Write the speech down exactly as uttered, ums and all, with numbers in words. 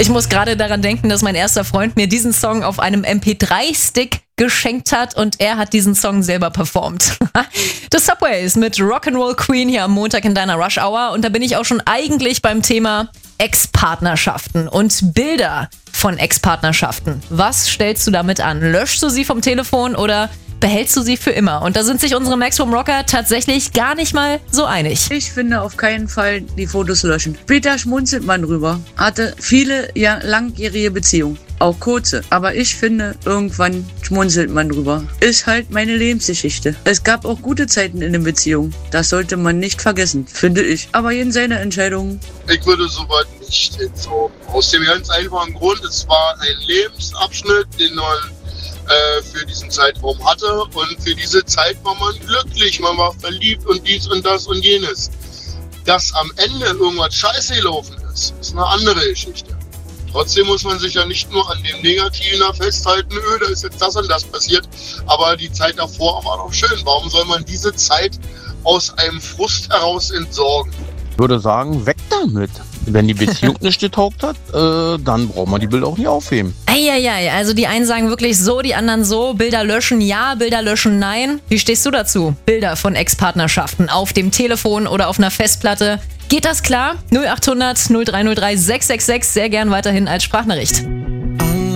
Ich muss gerade daran denken, dass mein erster Freund mir diesen Song auf einem M P drei Stick geschenkt hat und er hat diesen Song selber performt. The Subways mit Rock'n'Roll Queen hier am Montag in deiner Rush Hour und da bin ich auch schon eigentlich beim Thema Ex-Partnerschaften und Bilder von Ex-Partnerschaften. Was stellst du damit an? Löschst du sie vom Telefon oder behältst du sie für immer? Und da sind sich unsere Maximum Rocker tatsächlich gar nicht mal so einig. Ich finde auf keinen Fall die Fotos löschen. Später schmunzelt man drüber. Hatte viele ja, langjährige Beziehungen. Auch kurze. Aber ich finde, irgendwann schmunzelt man drüber. Ist halt meine Lebensgeschichte. Es gab auch gute Zeiten in den Beziehungen. Das sollte man nicht vergessen, finde ich. Aber jeden seine Entscheidungen. Ich würde soweit nicht so. Aus dem ganz einfachen Grund, es war ein Lebensabschnitt, den man äh, für diesen Zeitraum hatte. Und für diese Zeit war man glücklich, man war verliebt und dies und das und jenes. Dass am Ende irgendwas scheiße gelaufen ist, ist eine andere Geschichte. Trotzdem muss man sich ja nicht nur an dem Negativen da festhalten, öh, da ist jetzt das und das passiert, aber die Zeit davor war doch schön. Warum soll man diese Zeit aus einem Frust heraus entsorgen? Ich würde sagen, weg damit. Wenn die Beziehung nicht getaugt hat, äh, dann braucht man die Bilder auch nicht aufheben. Eieiei, also die einen sagen wirklich so, die anderen so. Bilder löschen ja, Bilder löschen nein. Wie stehst du dazu? Bilder von Ex-Partnerschaften auf dem Telefon oder auf einer Festplatte. Geht das klar? null acht hundert null drei null drei sechs sechs sechs, sehr gern weiterhin als Sprachnachricht.